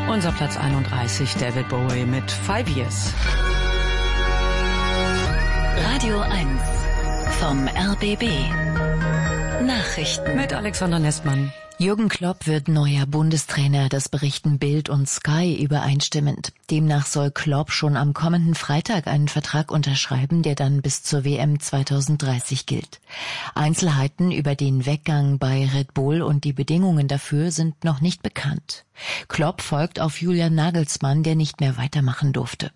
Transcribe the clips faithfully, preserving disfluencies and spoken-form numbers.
Unser Platz einunddreißig, David Bowie mit Five Years. Radio eins vom R B B. Nachrichten mit Alexander Nestmann. Jürgen Klopp wird neuer Bundestrainer, das berichten Bild und Sky übereinstimmend. Demnach soll Klopp schon am kommenden Freitag einen Vertrag unterschreiben, der dann bis zur W M zweitausenddreißig gilt. Einzelheiten über den Weggang bei Red Bull und die Bedingungen dafür sind noch nicht bekannt. Klopp folgt auf Julian Nagelsmann, der nicht mehr weitermachen durfte.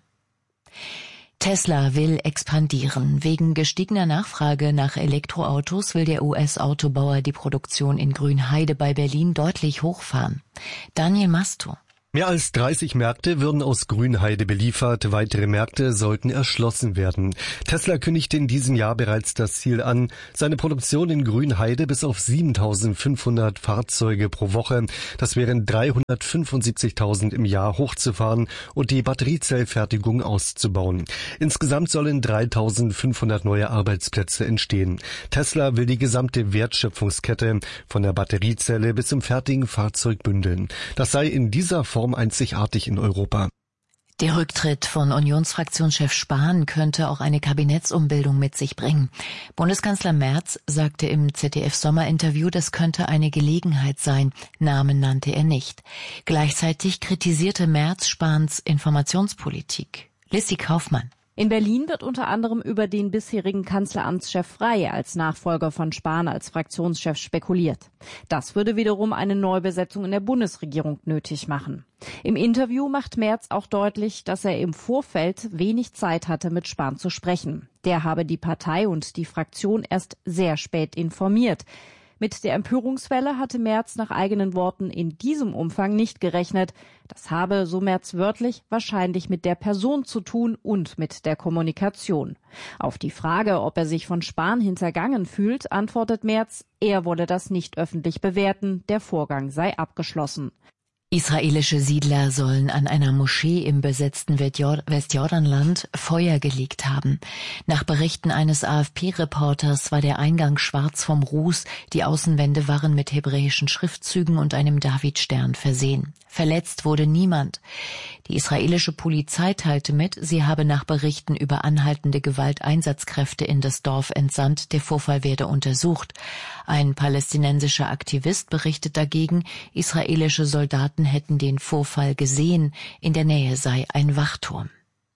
Tesla will expandieren. Wegen gestiegener Nachfrage nach Elektroautos will der U S-Autobauer die Produktion in Grünheide bei Berlin deutlich hochfahren. Daniel Masto. Mehr als dreißig Märkte würden aus Grünheide beliefert, weitere Märkte sollten erschlossen werden. Tesla kündigte in diesem Jahr bereits das Ziel an, seine Produktion in Grünheide bis auf siebentausendfünfhundert Fahrzeuge pro Woche, das wären dreihundertfünfundsiebzigtausend im Jahr, hochzufahren und die Batteriezellfertigung auszubauen. Insgesamt sollen dreitausendfünfhundert neue Arbeitsplätze entstehen. Tesla will die gesamte Wertschöpfungskette von der Batteriezelle bis zum fertigen Fahrzeug bündeln. Das sei in dieser Form einzigartig in Europa. Der Rücktritt von Unionsfraktionschef Spahn könnte auch eine Kabinettsumbildung mit sich bringen. Bundeskanzler Merz sagte im Z D F-Sommerinterview, das könnte eine Gelegenheit sein. Namen nannte er nicht. Gleichzeitig kritisierte Merz Spahns Informationspolitik. Lissi Kaufmann. In Berlin wird unter anderem über den bisherigen Kanzleramtschef Frey als Nachfolger von Spahn als Fraktionschef spekuliert. Das würde wiederum eine Neubesetzung in der Bundesregierung nötig machen. Im Interview macht Merz auch deutlich, dass er im Vorfeld wenig Zeit hatte, mit Spahn zu sprechen. Der habe die Partei und die Fraktion erst sehr spät informiert. Mit der Empörungswelle hatte Merz nach eigenen Worten in diesem Umfang nicht gerechnet. Das habe, so Merz wörtlich, wahrscheinlich mit der Person zu tun und mit der Kommunikation. Auf die Frage, ob er sich von Spahn hintergangen fühlt, antwortet Merz, er wolle das nicht öffentlich bewerten, der Vorgang sei abgeschlossen. Israelische Siedler sollen an einer Moschee im besetzten Westjordanland Feuer gelegt haben. Nach Berichten eines A F P-Reporters war der Eingang schwarz vom Ruß, die Außenwände waren mit hebräischen Schriftzügen und einem Davidstern versehen. Verletzt wurde niemand. Die israelische Polizei teilte mit, sie habe nach Berichten über anhaltende Gewalteinsatzkräfte in das Dorf entsandt, der Vorfall werde untersucht. Ein palästinensischer Aktivist berichtet dagegen, israelische Soldaten hätten den Vorfall gesehen, in der Nähe sei ein Wachturm.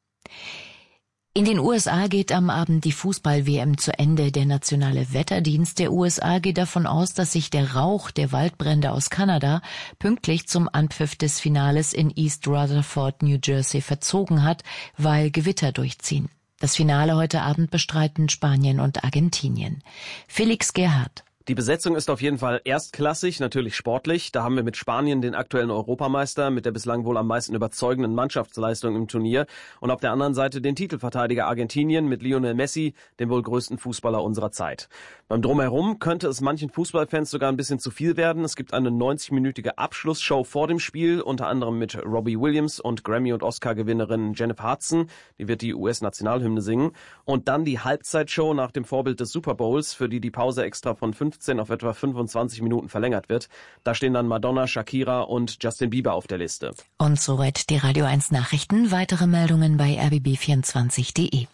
In den U S A geht am Abend die Fußball-W M zu Ende. Der nationale Wetterdienst der U S A geht davon aus, dass sich der Rauch der Waldbrände aus Kanada pünktlich zum Anpfiff des Finales in East Rutherford, New Jersey, verzogen hat, weil Gewitter durchziehen. Das Finale heute Abend bestreiten Spanien und Argentinien. Felix Gerhardt. Die Besetzung ist auf jeden Fall erstklassig, natürlich sportlich. Da haben wir mit Spanien den aktuellen Europameister mit der bislang wohl am meisten überzeugenden Mannschaftsleistung im Turnier und auf der anderen Seite den Titelverteidiger Argentinien mit Lionel Messi, dem wohl größten Fußballer unserer Zeit. Beim Drumherum könnte es manchen Fußballfans sogar ein bisschen zu viel werden. Es gibt eine neunzig-minütige Abschlussshow vor dem Spiel, unter anderem mit Robbie Williams und Grammy- und Oscar-Gewinnerin Jennifer Hudson. Die wird die U S-Nationalhymne singen. Und dann die Halbzeitshow nach dem Vorbild des Super Bowls, für die die Pause extra von fünfzehn auf etwa fünfundzwanzig Minuten verlängert wird. Da stehen dann Madonna, Shakira und Justin Bieber auf der Liste. Und soweit die Radio eins Nachrichten. Weitere Meldungen bei r b b vierundzwanzig punkt d e.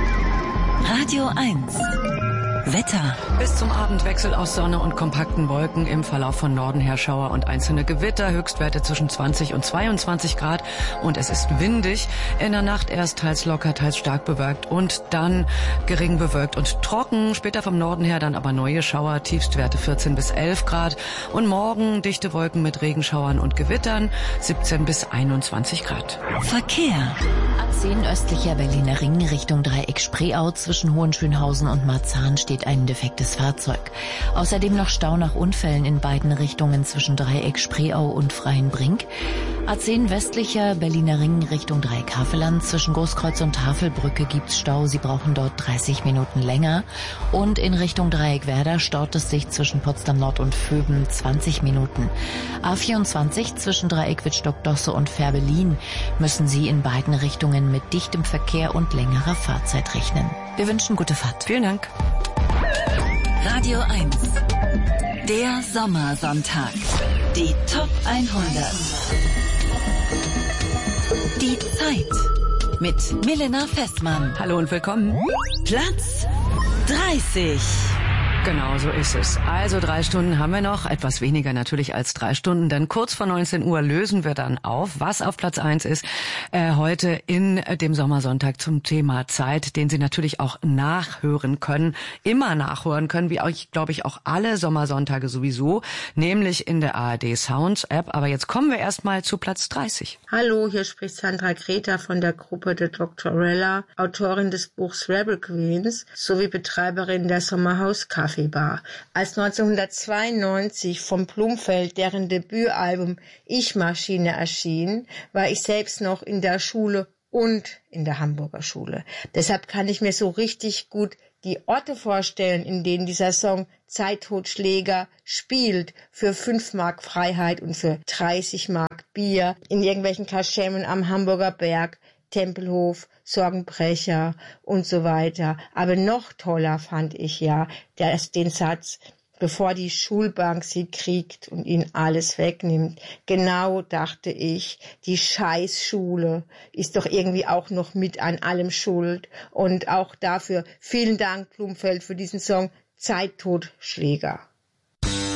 Radio eins Wetter. Bis zum Abend Wechsel aus Sonne und kompakten Wolken, im Verlauf von Norden her Schauer und einzelne Gewitter, Höchstwerte zwischen zwanzig und zweiundzwanzig Grad und es ist windig. In der Nacht erst teils locker, teils stark bewölkt und dann gering bewölkt und trocken. Später vom Norden her dann aber neue Schauer, Tiefstwerte vierzehn bis elf Grad und morgen dichte Wolken mit Regenschauern und Gewittern, siebzehn bis einundzwanzig Grad. Verkehr. A zehn östlicher Berliner Ring Richtung Dreieck Spreeau zwischen Hohenschönhausen und Marzahn steht ein defektes Fahrzeug. Außerdem noch Stau nach Unfällen in beiden Richtungen zwischen Dreieck Spreeau und Freienbrink. A zehn westlicher Berliner Ring Richtung Dreieck Havelland zwischen Großkreuz und Tafelbrücke gibt's Stau. Sie brauchen dort dreißig Minuten länger. Und in Richtung Dreieck Werder staut es sich zwischen Potsdam Nord und Vöben zwanzig Minuten. A vierundzwanzig zwischen Dreieck Wittstock-Dosse und Fährberlin müssen Sie in beiden Richtungen mit dichtem Verkehr und längerer Fahrzeit rechnen. Wir wünschen gute Fahrt. Vielen Dank. Radio eins. Der Sommersonntag. Die Top hundert. Die Zeit mit Milena Festmann. Hallo und willkommen. Platz dreißig. Genau, so ist es. Also drei Stunden haben wir noch, etwas weniger natürlich als drei Stunden, denn kurz vor neunzehn Uhr lösen wir dann auf, was auf Platz eins ist, äh, heute in dem Sommersonntag zum Thema Zeit, den Sie natürlich auch nachhören können, immer nachhören können, wie euch, glaube ich, auch alle Sommersonntage sowieso, nämlich in der A R D Sounds App. Aber jetzt kommen wir erstmal zu Platz dreißig. Hallo, hier spricht Sandra Greta von der Gruppe The Doctorella, Autorin des Buchs Rebel Queens sowie Betreiberin der Sommerhaus Kaffee Bar. Als neunzehnhundertzweiundneunzig vom Blumfeld deren Debütalbum Ich Maschine erschien, war ich selbst noch in der Schule und in der Hamburger Schule. Deshalb kann ich mir so richtig gut die Orte vorstellen, in denen dieser Song Zeittotschläger spielt für fünf Mark Freiheit und für dreißig Mark Bier in irgendwelchen Kaschemmen am Hamburger Berg, Tempelhof, Sorgenbrecher und so weiter. Aber noch toller fand ich ja der, den Satz, bevor die Schulbank sie kriegt und ihnen alles wegnimmt. Genau dachte ich, die Scheißschule ist doch irgendwie auch noch mit an allem schuld. Und auch dafür vielen Dank, Blumfeld, für diesen Song Zeittotschläger.